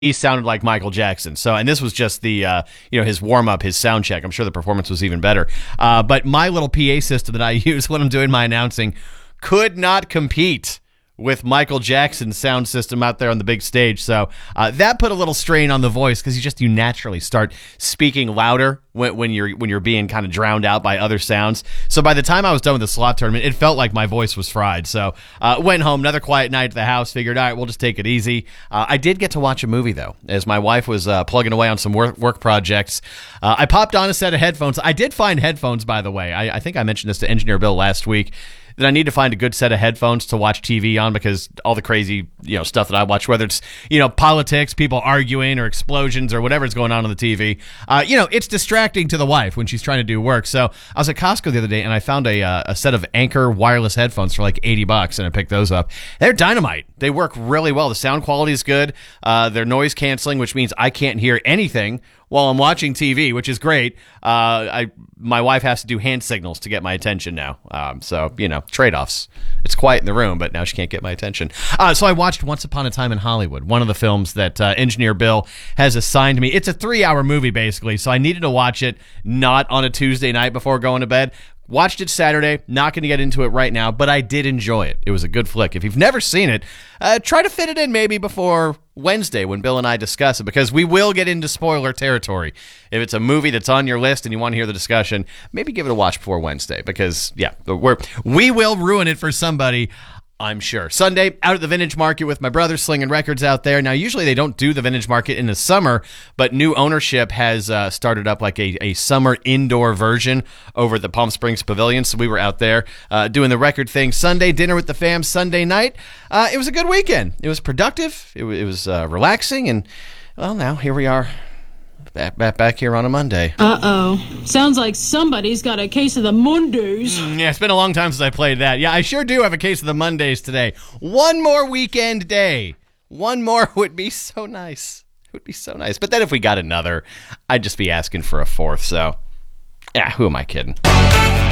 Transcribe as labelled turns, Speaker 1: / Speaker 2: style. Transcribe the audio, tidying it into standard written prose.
Speaker 1: he sounded like Michael Jackson. So, and this was just the, his warm up, his sound check. I'm sure the performance was even better. But my little PA system that I use when I'm doing my announcing could not compete with Michael Jackson's sound system out there on the big stage. So that put a little strain on the voice because you naturally start speaking louder when you're being kind of drowned out by other sounds. So by the time I was done with the slot tournament, it felt like my voice was fried. So went home, another quiet night at the house, figured, all right, we'll just take it easy. I did get to watch a movie, though, as my wife was plugging away on some work projects. I popped on a set of headphones. I did find headphones, by the way. I think I mentioned this to Engineer Bill last week, that I need to find a good set of headphones to watch TV on because all the crazy, stuff that I watch, whether it's, politics, people arguing or explosions or whatever's going on the TV, it's distracting to the wife when she's trying to do work. So I was at Costco the other day and I found a set of Anker wireless headphones for like $80 and I picked those up. They're dynamite. They work really well. The sound quality is good. They're noise canceling, which means I can't hear anything while I'm watching TV, which is great. My wife has to do hand signals to get my attention now. So, trade-offs. It's quiet in the room, but now she can't get my attention. So I watched Once Upon a Time in Hollywood, one of the films that Engineer Bill has assigned me. It's a 3-hour movie, basically, so I needed to watch it not on a Tuesday night before going to bed. Watched it Saturday. Not going to get into it right now, but I did enjoy it. It was a good flick. If you've never seen it, try to fit it in maybe before Wednesday when Bill and I discuss it, because we will get into spoiler territory. If it's a movie that's on your list and you want to hear the discussion, maybe give it a watch before Wednesday, because, we will ruin it for somebody, I'm sure. Sunday, out at the Vintage Market with my brother, slinging records out there. Now, usually they don't do the Vintage Market in the summer, but new ownership has started up like a summer indoor version over at the Palm Springs Pavilion. So we were out there doing the record thing Sunday, dinner with the fam Sunday night. It was a good weekend. It was productive. It was relaxing. And, well, now here we are. Back here on a Monday.
Speaker 2: Uh-oh. Sounds like somebody's got a case of the Mondays.
Speaker 1: Yeah, it's been a long time since I played that. Yeah, I sure do have a case of the Mondays today. One more weekend day. One more would be so nice. It would be so nice. But then if we got another, I'd just be asking for a fourth. So, yeah, who am I kidding?